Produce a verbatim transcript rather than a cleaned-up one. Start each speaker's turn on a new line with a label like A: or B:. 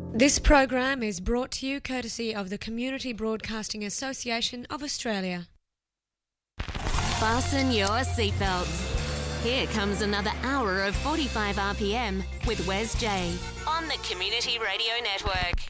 A: This program is brought to you courtesy of the Community Broadcasting Association of Australia.
B: Fasten your seatbelts. Here comes another hour of forty-five R P M with Wes J on the Community Radio Network.